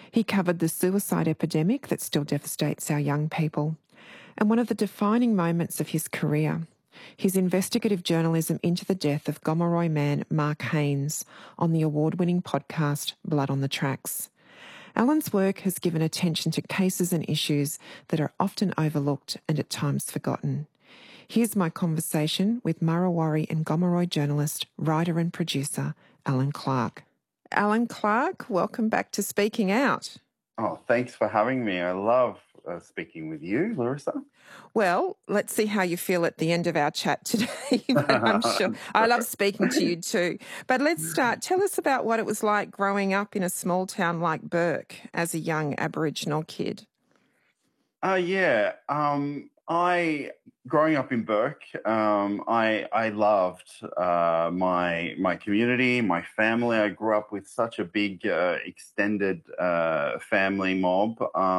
He covered the suicide epidemic that still devastates our young people, and one of the defining moments of his career, his investigative journalism into the death of Gomeroi man Mark Haynes on the award-winning podcast Blood on the Tracks. Alan's work has given attention to cases and issues that are often overlooked and at times forgotten. Here's my conversation with Murrawarri and Gomeroi journalist, writer and producer Alan Clark. Alan Clark, welcome back to Speaking Out. Oh, thanks for having me. I love speaking with you, Larissa. Well, let's see how you feel at the end of our chat today. But I'm sure I love speaking to you too. But let's start. Tell us about what it was like growing up in a small town like Bourke as a young Aboriginal kid. Growing up in Bourke, I loved my community, my family. I grew up with such a big extended family mob.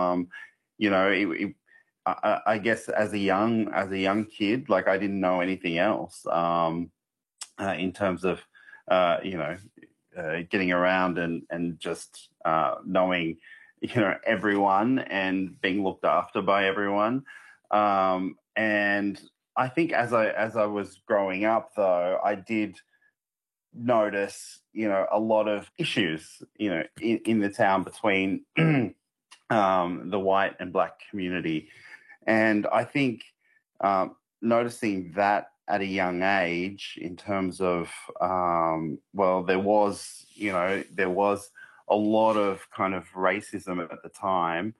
I guess as a young kid, like I didn't know anything else in terms of getting around and just knowing everyone and being looked after by everyone. And I think as I was growing up, though, I did notice a lot of issues in the town between the white and black community. And I think noticing that at a young age in terms of, there was a lot of kind of racism at the time.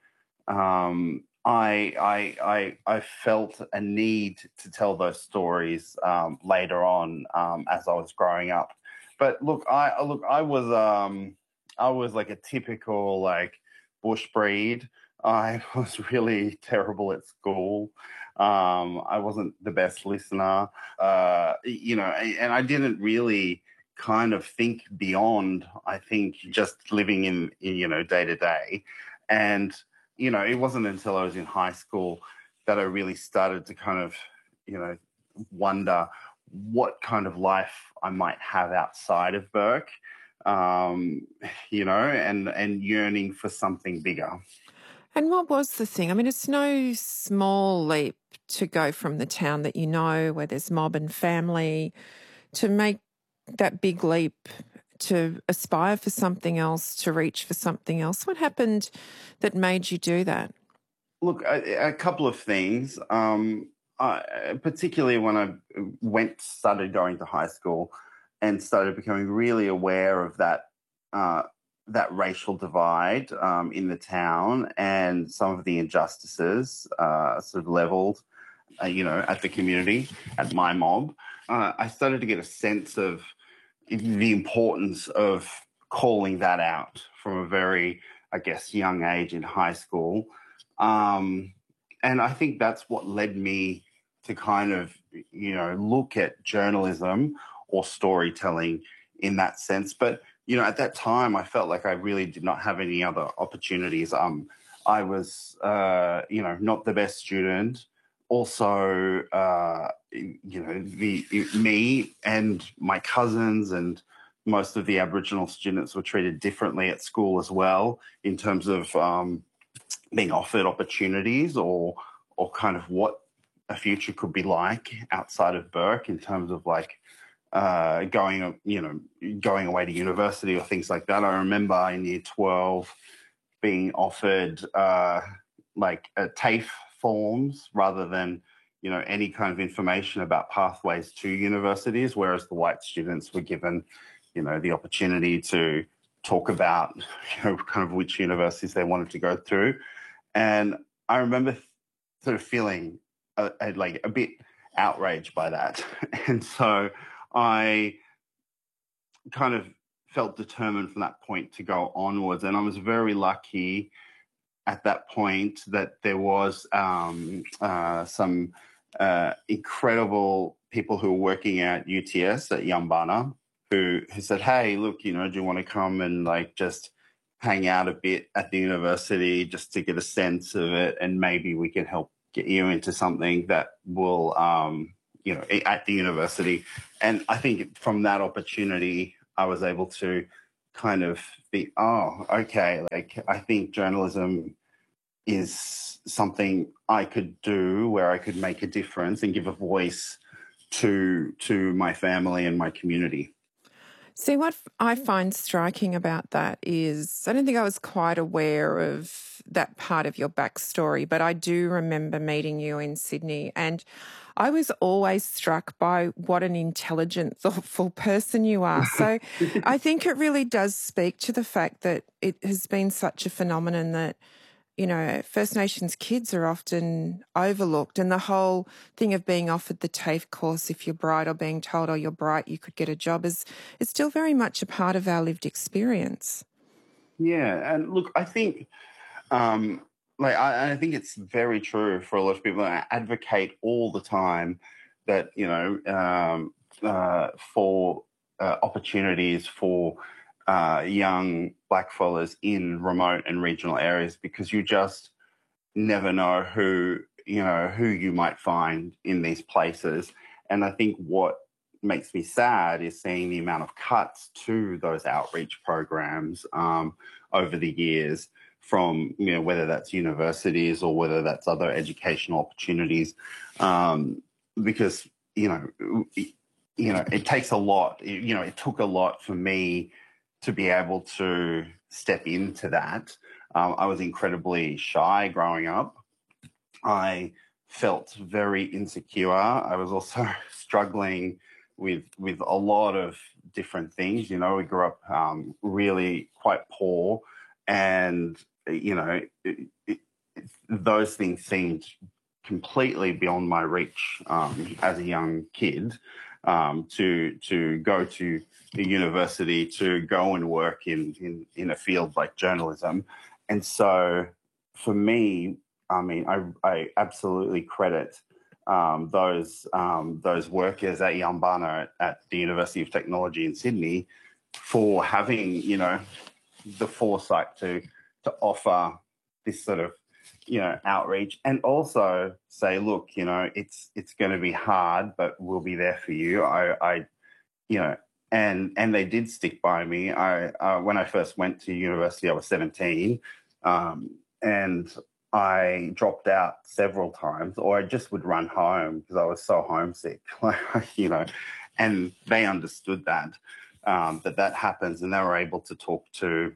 I felt a need to tell those stories later on as I was growing up. But look, I was like a typical bush breed. I was really terrible at school. I wasn't the best listener, and I didn't really kind of think beyond, I think, just living in day to day. And, it wasn't until I was in high school that I really started to kind of, wonder what kind of life I might have outside of Bourke, and yearning for something bigger. And what was the thing? I mean, it's no small leap to go from the town that where there's mob and family, to make that big leap to aspire for something else, to reach for something else. What happened that made you do that? Look, a couple of things. Particularly when I started going to high school and started becoming really aware of that racial divide in the town and some of the injustices sort of levelled, at the community, at my mob. I started to get a sense of the importance of calling that out from a very, I guess, young age in high school. And I think that's what led me to kind of, look at journalism or storytelling in that sense. But, at that time, I felt like I really did not have any other opportunities. I was, not the best student. Also, me and my cousins and most of the Aboriginal students were treated differently at school as well in terms of being offered opportunities or kind of what a future could be like outside of Bourke in terms of going away to university or things like that. I remember in year 12 being offered TAFE forms rather than any kind of information about pathways to universities, whereas the white students were given the opportunity to talk about kind of which universities they wanted to go through. And I remember sort of feeling a bit outraged by that. And so I kind of felt determined from that point to go onwards. And I was very lucky at that point that there was some incredible people who were working at UTS at Yumbana who said, hey, look, do you want to come and just hang out a bit at the university just to get a sense of it, and maybe we can help get you into something that will, at the university. And I think from that opportunity, I was able to kind of think, oh, okay, like I think journalism is something I could do where I could make a difference and give a voice to my family and my community. See, what I find striking about that is I don't think I was quite aware of that part of your backstory, but I do remember meeting you in Sydney, and I was always struck by what an intelligent, thoughtful person you are. So I think it really does speak to the fact that it has been such a phenomenon that First Nations kids are often overlooked, and the whole thing of being offered the TAFE course if you're bright, or being told, oh, you're bright, you could get a job, is still very much a part of our lived experience. Yeah, and look, I think, I think it's very true for a lot of people. I advocate all the time that for opportunities for young blackfellas in remote and regional areas, because you just never know who you might find in these places. And I think what makes me sad is seeing the amount of cuts to those outreach programs over the years, from whether that's universities or whether that's other educational opportunities, because it takes a lot. It took a lot for me to be able to step into that. I was incredibly shy growing up. I felt very insecure. I was also struggling with a lot of different things. We grew up really quite poor, and those things seemed completely beyond my reach as a young kid. To go to the university, to go and work in a field like journalism. And so for me, I mean, I absolutely credit those workers at Yumbana at the University of Technology in Sydney for having, the foresight to offer this sort of outreach, and also say, look, it's going to be hard, but we'll be there for you. And they did stick by me. When I first went to university, I was 17, and I dropped out several times, or I just would run home because I was so homesick. And they understood that that happens, and they were able to talk to.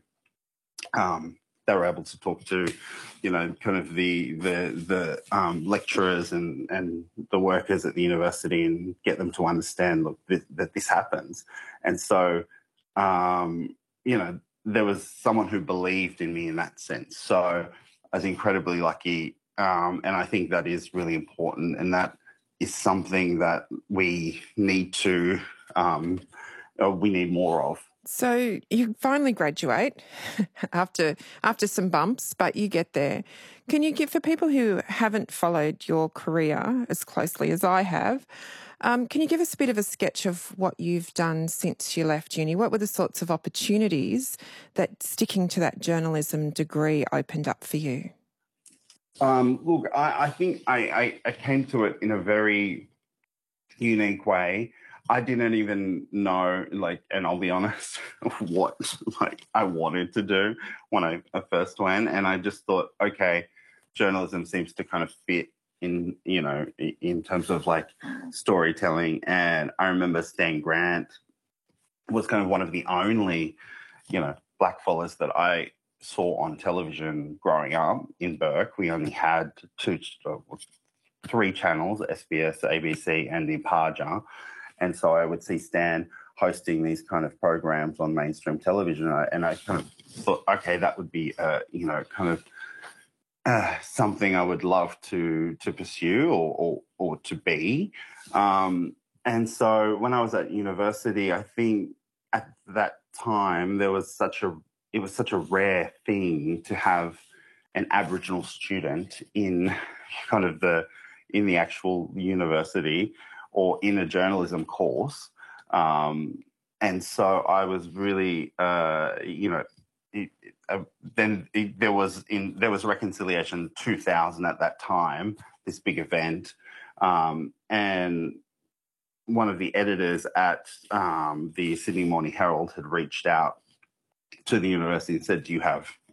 Kind of the lecturers and the workers at the university, and get them to understand, look, that this happens. And so, there was someone who believed in me in that sense. So I was incredibly lucky. And I think that is really important. And that is something that we need to, we need more of. So you finally graduate after some bumps, but you get there. Can you give, for people who haven't followed your career as closely as I have, can you give us a bit of a sketch of what you've done since you left uni? What were the sorts of opportunities that sticking to that journalism degree opened up for you? Look, I think I came to it in a very unique way. I didn't even know, and I'll be honest, what I wanted to do when I first went. And I just thought, okay, journalism seems to kind of fit in, in terms of storytelling. And I remember Stan Grant was kind of one of the only, blackfellas that I saw on television growing up in Bourke. We only had three channels, SBS, ABC, and Impaja. And so I would see Stan hosting these kind of programs on mainstream television, and I kind of thought, okay, that would be, something I would love to pursue or to be. And so when I was at university, I think at that time it was such a rare thing to have an Aboriginal student in in the actual university, or in a journalism course. And so I was really, there was Reconciliation 2000 at that time, this big event. And one of the editors at the Sydney Morning Herald had reached out to the university and said, do you have